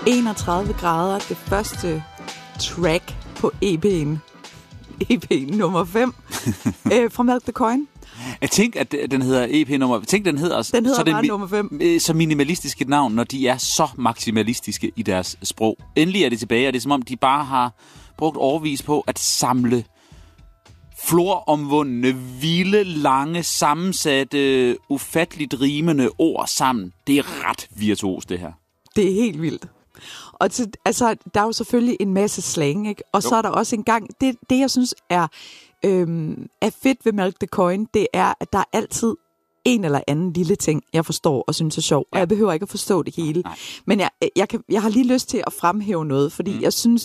31 grader, det første track på EP'en. EP'en nummer 5 fra Milk the Coin. Jeg tænker, at den hedder EP nummer... Den hedder så bare nummer 5. Så minimalistisk et navn, når de er så maksimalistiske i deres sprog. Endelig er det tilbage, og det er som om, de bare har brugt overvis på at samle floromvundne, vilde, lange, sammensatte, ufatteligt rimende ord sammen. Det er ret virtuos, det her. Det er helt vildt. Og altså, der er jo selvfølgelig en masse slang, ikke? Og så er der også en gang... Det jeg synes er fedt ved Milk the Coin, det er, at der er altid en eller anden lille ting, jeg forstår og synes er sjov. Og jeg behøver ikke at forstå det hele. Nej. Men jeg har lige lyst til at fremhæve noget, fordi jeg synes,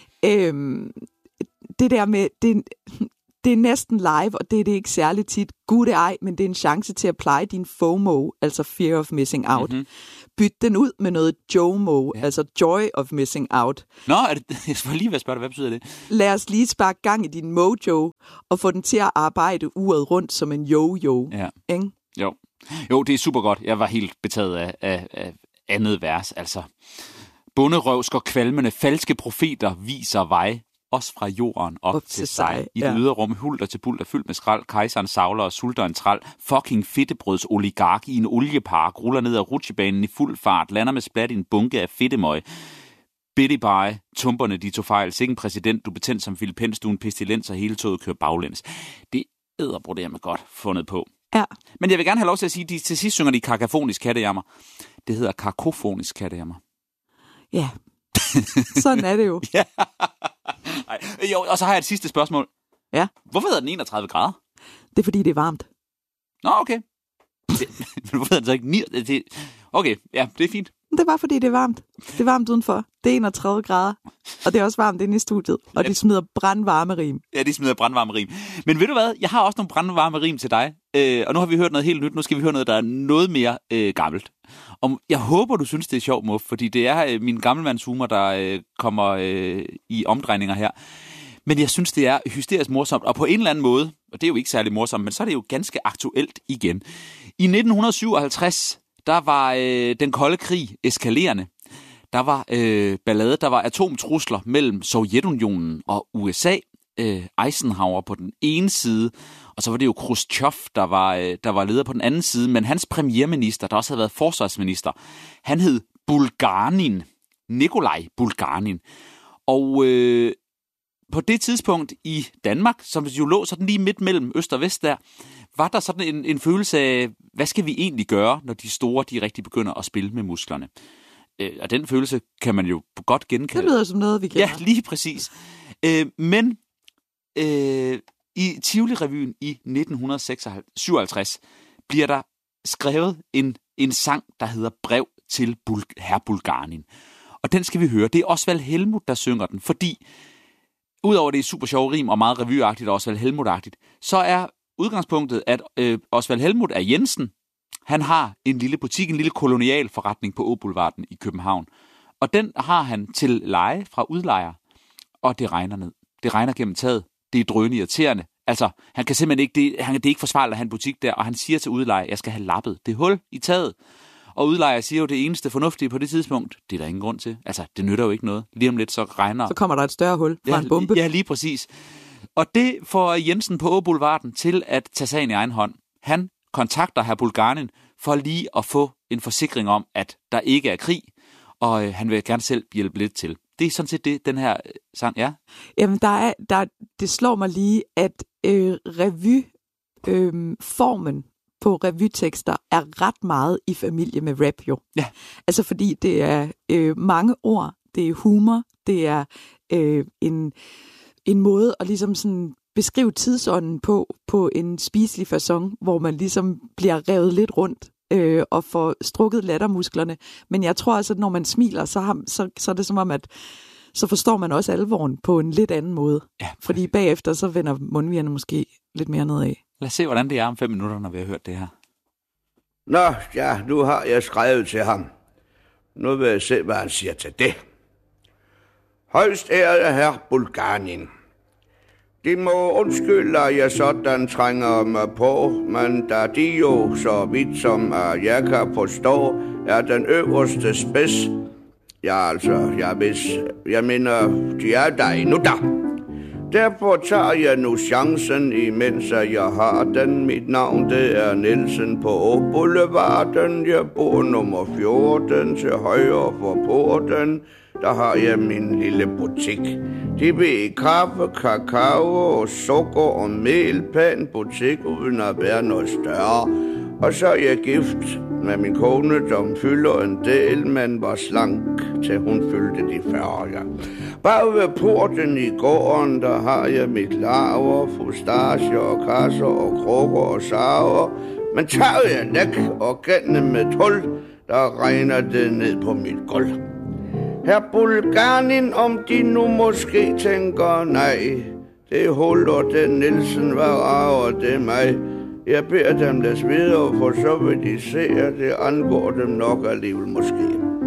det der med... Det er næsten live, og det er det ikke særlig tit. Gud det ej, men det er en chance til at pleje din FOMO, altså fear of missing out. Mm-hmm. Byt den ud med noget JOMO, altså joy of missing out. Nå, jeg skal lige være spørge dig, hvad betyder det? Lad os lige sparke gang i din mojo, og få den til at arbejde uret rundt som en yo-yo. Ja. Ikke? Jo, det er super godt. Jeg var helt betaget af andet vers. Altså, bunderøvsker kvalmende, falske profeter viser vej. Også fra jorden op til sig. I det ydre rum, hulter til bulter, fyldt med skrald, kejseren savler og sulter en træl. Fucking fedtebrøds oligark i en oliepark, ruller ned ad rutsjebanen i fuld fart, lander med splat i en bunke af fedtemøg. Bitty bye, tumperne de tog fejl, sikken præsident, du betændt som Philippens, du en pestilens, og hele toget kører baglæns. Det æderbroder med godt fundet på. Ja. Men jeg vil gerne have lov til at sige, at til sidst synger de kakafonisk kattejammer. Det hedder kakofonisk kattejammer. Ja, sådan er det jo. Ja. Jo, og så har jeg et sidste spørgsmål. Ja. Hvorfor hedder den 31 grader? Det er fordi, det er varmt. Nå, okay. Hvorfor hedder den så ikke Okay, ja, det er fint. Det er bare fordi, det er varmt. Det er varmt udenfor. Det er 31 grader. Og det er også varmt inde i studiet. Og de smider brandvarme rim. Ja, de smider brandvarme rim. Men ved du hvad? Jeg har også nogle brandvarme rim til dig. Og nu har vi hørt noget helt nyt. Nu skal vi høre noget, der er noget mere gammelt. Og jeg håber, du synes, det er sjovt, Muff. Fordi det er min gammelmandshumor, der kommer i omdrejninger her. Men jeg synes, det er hysterisk morsomt. Og på en eller anden måde, og det er jo ikke særlig morsomt, men så er det jo ganske aktuelt igen. I 1957... der var den kolde krig eskalerende. Der var ballade, der var atomtrusler mellem Sovjetunionen og USA. Eisenhower på den ene side, og så var det jo Khrushchev, der var leder på den anden side. Men hans premierminister, der også havde været forsvarsminister, han hed Bulganin. Nikolaj Bulganin. Og på det tidspunkt i Danmark, som jo lå sådan lige midt mellem øst og vest der, var der sådan en følelse af, hvad skal vi egentlig gøre, når de store, de rigtig begynder at spille med musklerne? Og den følelse kan man jo godt genkalde. Det lyder som noget, vi kender. Ja, lige præcis. Men i Tivoli-revyen i 1957 bliver der skrevet en sang, der hedder Brev til herr Bulganin. Og den skal vi høre. Det er Osvald Helmuth, der synger den, fordi udover det er super sjov rim og meget revyagtigt og Osvald Helmuth-agtigt, så er udgangspunktet, at Osvald Helmuth er Jensen. Han har en lille butik, en lille kolonial forretning på Åboulevarden i København. Og den har han til leje fra udlejer, og det regner ned. Det regner gennem taget. Det er drønende irriterende. Altså, han kan simpelthen ikke, det er ikke forsvarligt at have en butik der, og han siger til udlejer, jeg skal have lappet det hul i taget. Og udlejer siger jo, det eneste fornuftige på det tidspunkt, det er der ingen grund til. Altså, det nytter jo ikke noget. Lige om lidt, så regner... Så kommer der et større hul fra en bombe. Ja, lige præcis. Og det får Jensen på Åboulevarden til at tage sagen i egen hånd. Han kontakter herr Bulganin for lige at få en forsikring om, at der ikke er krig, og han vil gerne selv hjælpe lidt til. Det er sådan set det, den her sang er. Jamen, det slår mig lige, at revyformen på revytekster er ret meget i familie med rap jo. Ja. Altså fordi det er mange ord, det er humor, det er en måde at ligesom sådan beskrive tidsånden på en spiselig facon, hvor man ligesom bliver revet lidt rundt og får strukket lattermusklerne. Men jeg tror altså, at når man smiler, så er det som om, at så forstår man også alvoren på en lidt anden måde. Ja, fordi bagefter, så vender mundvigerne måske lidt mere nedad. Lad os se, hvordan det er om 5 minutter, når vi har hørt det her. Nå, ja, nu har jeg skrevet til ham. Nu vil jeg se, hvad han siger til det. Højst ærede herr Bulganin. De må undskylde, at jeg sådan trænger mig på, men da de jo, så vidt som jeg kan forstå, er den øverste spids, Ja, altså, jeg mener, de er der endnu der. Derfor tager jeg nu chancen, imens jeg har den. Mit navn, det er Nielsen på Boulevarden. Jeg bor nummer 14 til højre for porten. Der har jeg min lille butik. Det bliver kaffe, kakao, sukker og mel. Pæn butik uden at være noget større. Og så er jeg gift med min kone, som fylder en del, men var slank, til hun fyldte de 40. Bag ved porten i gården, der har jeg mit laver, fustager og kasser og krukker og sager. Men tager jeg læk og gennem med hul, der regner det ned på mit gulv. Herr Bulganin, om de nu måske tænker nej, det huller den Nielsen var rager, det mig. Jeg beder dem læs videre, for så vil de se, at det angår dem nok alligevel måske.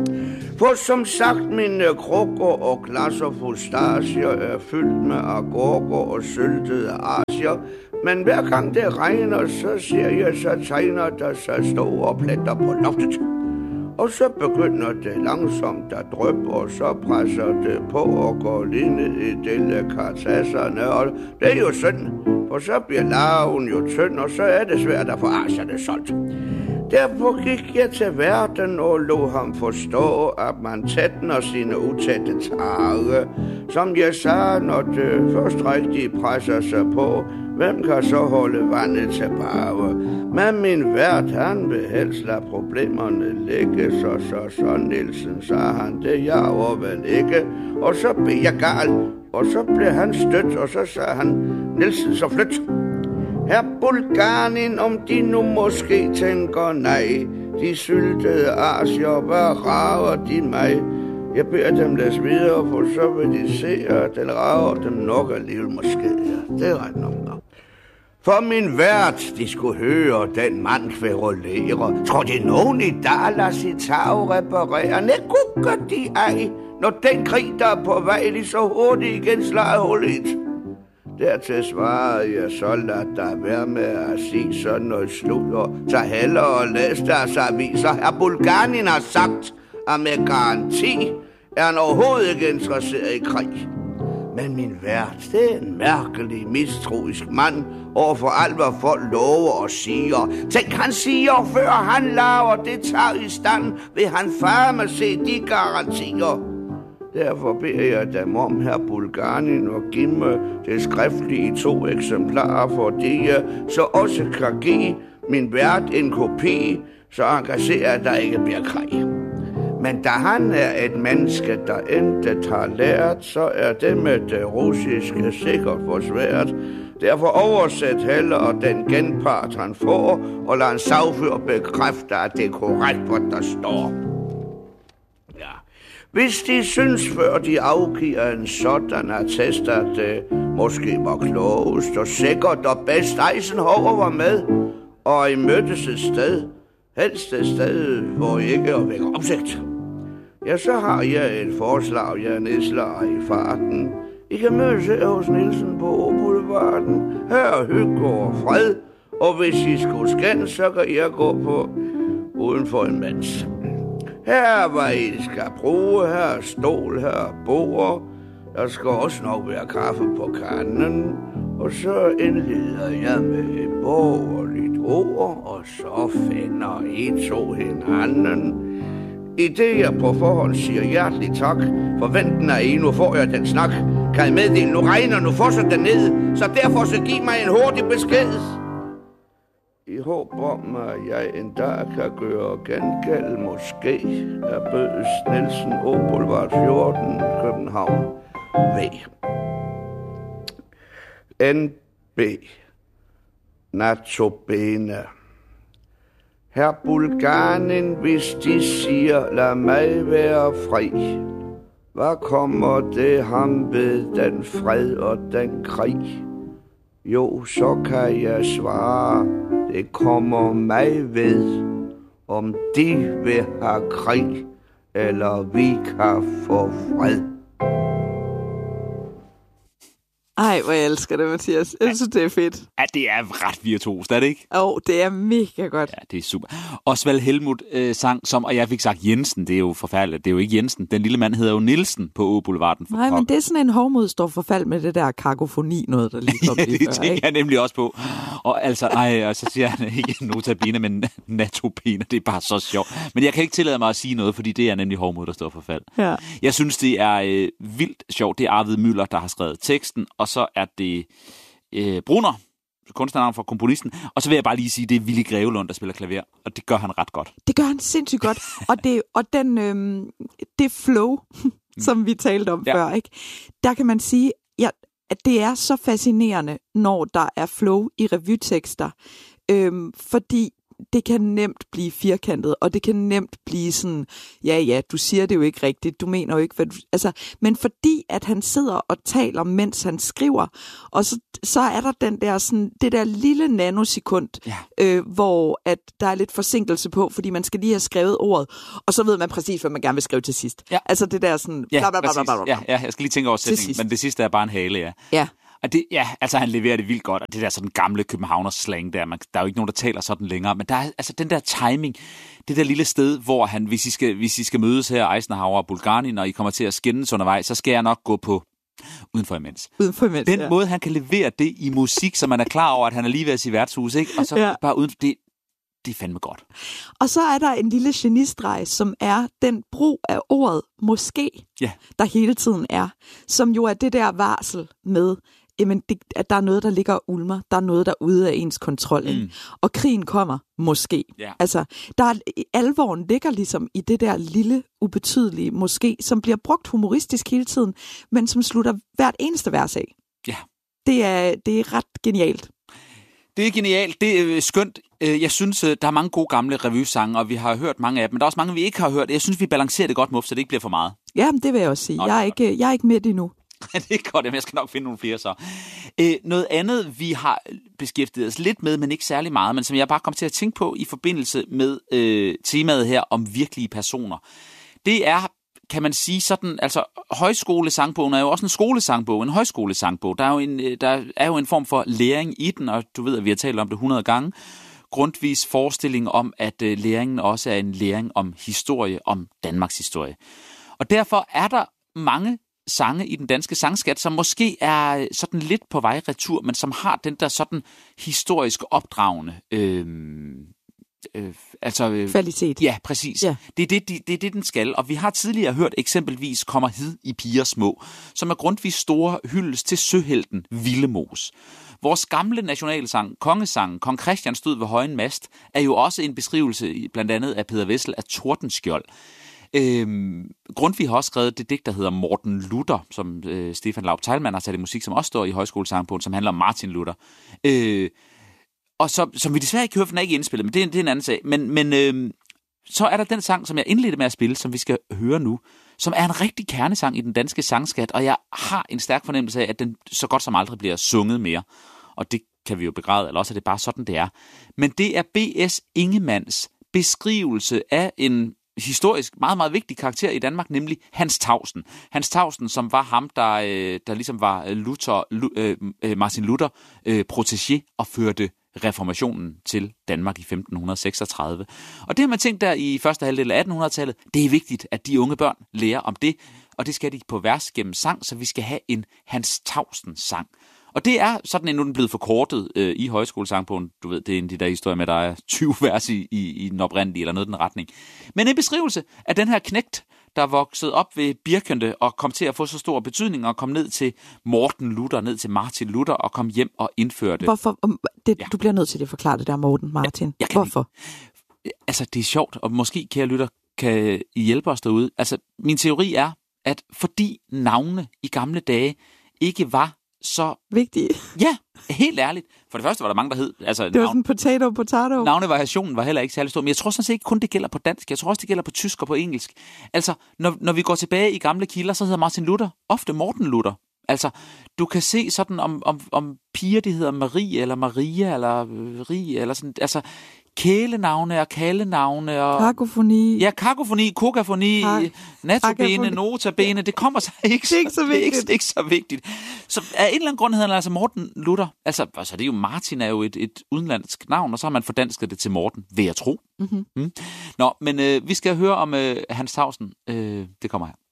For som sagt, mine krukker og glasser fustager er fyldt med agurker og syltede asier. Men hver gang det regner, så ser jeg, så tegner der sig store pletter på loftet. Og så begynder det langsomt at dryppe, og så presser det på og går lige ned i delikasserne. Og det er jo synd, for så bliver larven jo tynd, og så er det svært at få asierne solgt. Derfor gik jeg til verden og lod ham forstå, at man tætner sine utætte tage. Som jeg sagde, når det først rigtig presser sig på, hvem kan så holde vandet tilbage? Men min vært, han vil helst lade problemerne ligge, så Nielsen, sagde han, det jeg var vel ikke. Og så blev jeg gal, og så blev han stødt, og så sagde han, Nielsen, så flyt. Herr Bulganin, om de nu måske tænker nej, de syltede asier, hvad rager de mig? Jeg beder dem læs videre, for så vil de se, at den rager dem nok alligevel måske. Ja, det er ret nok. For min vært, de skulle høre den mand kverulere. Tror de nogen i dag lader sit tag reparere? Nej, gukker de ej, når den krig, der er på vej, lige så hurtigt igen slager hullet. Dertil svarede jeg, så lad der være med at sige sådan noget sludder. Så heller og læs deres aviser. Herr Bulganin har sagt, at med garanti er han overhovedet ikke interesseret i krig. Men min vært, det er en mærkelig, mistroisk mand overfor alt, hvad folk lover og siger. Tænk, han siger, før han laver det tager i stand, vil han fandme se de garantier. Derfor beder jeg dem om, herr Bulganin, og give mig det skriftlige 2 eksemplarer, fordi jeg så også kan give min vært en kopi, så han kan se, at der ikke bliver krig. Men da han er et menneske, der intet har lært, så er det med det russiske sikkert for svært. Derfor oversæt heller den genpart, han får, og lad en sagfører bekræfte, at det er korrekt, hvad der står. Ja. Hvis de synes, før de afgiver en sådan attest, at det måske var klogest og sikkert og bedst, Eisenhower var med, og I mødtes et sted, helst et sted, hvor I ikke vækker opsigt. Ja, så har jeg et forslag, jeg nedslager i farten. I kan mødes her hos Nielsen på Boulevarden. Her er hygge og fred, og hvis I skulle skændes, så kan jeg gå på uden for en mands. Her er, hvad I skal bruge, her er stol, her er bord. Der skal også nok være kaffe på kanden. Og så indleder jeg med et borgerligt ord, og så finder I to hinanden. I det jeg på forhånd siger hjertelig tak, forventen af I, nu får jeg den snak. Kan I meddele, nu regner, nu får så den ned, så derfor så giv mig en hurtig besked. I håb om, at jeg en dag kan gøre gengæld måske af Bødes Nielsen, Boulevard 14, København, V. N.B. Natobene. Herr Bulganin, hvis de siger, lad mig være fri, hvad kommer det ham ved den fred og den krig? Jo, så kan jeg svare, det kommer mig ved, om de vil have krig, eller vi kan få fred. Ej, hvor jeg elsker det, Mathias. Jeg synes, det er fedt. Ja, det er ret virtuost, er det ikke? Det er mega godt. Ja, det er super. Osvald Helmuth sang, som, og jeg fik sagt Jensen, det er jo forfærdeligt. Det er jo ikke Jensen. Den lille mand hedder jo Nielsen på Åboulevarden. Nej, men det er sådan en hovmod, står for fald med det der kakofoni, noget der lige kom lige før. Det tænker jeg nemlig også på. Og altså, og så siger han ikke notabene, men natopene. Det er bare så sjovt. Men jeg kan ikke tillade mig at sige noget, fordi det er nemlig hovmod, der står for fald. Ja. Jeg synes, det er vildt sjovt. Det er Arvid Müller, der har skrevet teksten, og så er det Brunner, kunstnernavn for komponisten. Og så vil jeg bare lige sige, det er Willy Grevelund, der spiller klaver, og det gør han ret godt. Det gør han sindssygt godt. Det flow, som vi talte om før, ikke? Der kan man sige, at det er så fascinerende, når der er flow i revytekster, fordi det kan nemt blive firkantet, og det kan nemt blive sådan, ja, du siger det jo ikke rigtigt, du mener jo ikke, hvad du... Altså, men fordi, at han sidder og taler, mens han skriver, og så er der den der sådan, det der lille nanosekund, hvor at der er lidt forsinkelse på, fordi man skal lige have skrevet ordet, og så ved man præcis, hvad man gerne vil skrive til sidst. Ja. Altså det der sådan... Ja, jeg skal lige tænke over sætningen, men det sidste er bare en hale, Ja. Og det, altså han leverer det vildt godt, og det der sådan gamle københavners slang der, der er jo ikke nogen, der taler sådan længere, men der er altså den der timing, det der lille sted, hvor han, hvis I skal mødes her, Eisenhower og Bulgarien, og I kommer til at skændes undervejs, så skal jeg nok gå på udenfor imens. Den måde, han kan levere det i musik, så man er klar over, at han er lige ved at sige værtshus, ikke? Og så bare uden det er fandme godt. Og så er der en lille genistreg, som er den brug af ordet måske, der hele tiden er, som jo er det der varsel med, jamen, at der er noget, der ligger og ulmer. Der er noget, der er ude af ens kontrol. Og krigen kommer måske. Yeah. Altså, alvoren ligger ligesom i det der lille, ubetydelige måske, som bliver brugt humoristisk hele tiden, men som slutter hvert eneste vers af. Ja. Det er ret genialt. Det er genialt. Det er skønt. Jeg synes, der er mange gode gamle revysange, og vi har hørt mange af dem, men der er også mange, vi ikke har hørt. Jeg synes, vi balancerer det godt, Muff, så det ikke bliver for meget. Ja, det vil jeg også sige. Jeg er ikke med endnu. Det er godt, jeg skal nok finde nogle flere så. Noget andet, vi har beskæftiget os lidt med, men ikke særlig meget, men som jeg bare kom til at tænke på i forbindelse med temaet her om virkelige personer, det er, kan man sige sådan, altså højskolesangbogen er jo også en skolesangbog, en højskolesangbog. Der er jo en form for læring i den, og du ved, at vi har talt om det 100 gange. Grundtvigs forestilling om, at læringen også er en læring om historie, om Danmarks historie. Og derfor er der mange sange i den danske sangskat, som måske er sådan lidt på vej retur, men som har den der sådan historisk opdragende kvalitet. Ja, præcis. Ja. Det er det, den skal. Og vi har tidligere hørt eksempelvis Kommer hid i piger små, som er Grundtvigs store hyldest til søhelten Villemos. Vores gamle nationalsang, kongesangen, Kong Christian stod ved højen mast, er jo også en beskrivelse blandt andet af Peder Wessel af Tordenskjold. Grundtvig har også skrevet det digt, der hedder Morten Luther, som Stefan Laub Teilmann har sat i musik, som også står i højskolesangbogen, som handler om Martin Luther. Og som vi desværre ikke kan høre, for den er ikke indspillet, men det er en anden sag. Men så er der den sang, som jeg indledte med at spille, som vi skal høre nu, som er en rigtig kernesang i den danske sangskat, og jeg har en stærk fornemmelse af, at den så godt som aldrig bliver sunget mere. Og det kan vi jo begræde, eller også er det bare sådan, det er. Men det er B.S. Ingemanns beskrivelse af en historisk meget, meget vigtig karakter i Danmark, nemlig Hans Tausen. Hans Tausen, som var ham, der ligesom var Martin Luther protégé og førte reformationen til Danmark i 1536. Og det har man tænkt der i første halvdel af 1800-tallet. Det er vigtigt, at de unge børn lærer om det, og det skal de på vers gennem sang, så vi skal have en Hans Tausen-sang. Og det er sådan, nu er den blevet forkortet i højskolesangbogen. Du ved, det er en af de der historier med, der er 20 vers i den oprindelige, eller noget i den retning. Men en beskrivelse af den her knægt, der voksede op ved Birkende og kom til at få så stor betydning, og kom ned til Morten Luther, ned til Martin Luther, og kom hjem og indførte... Hvorfor? Du bliver nødt til at forklare det der, Morten Martin. Hvorfor? Altså, det er sjovt, og måske, kære lytter, kan I hjælpe os derude. Altså, min teori er, at fordi navne i gamle dage ikke var så vigtige. Ja, helt ærligt. For det første var der mange, der hed... Altså, det var sådan potato. Navnevariationen var heller ikke særlig stor, men jeg tror sådan set ikke kun, det gælder på dansk. Jeg tror også, det gælder på tysk og på engelsk. Altså, når vi går tilbage i gamle kilder, så hedder Martin Luther ofte Morten Luther. Altså, du kan se sådan om piger, de hedder Marie, eller Maria, eller Rie, eller sådan... Altså, kælenavne og kaldenavne. Og, kakofoni. Ja, kakofoni, kokafoni, natabene, notabene. Det kommer så ikke. Det er ikke så vigtigt. Det er ikke så vigtigt. Så af en eller anden grund hedder han altså Morten Luther. Altså det er jo, Martin er jo et udenlandsk navn, og så har man fordansket det til Morten, vil jeg tro. Mm-hmm. Nå, men vi skal høre om Hans Tausen. Det kommer her.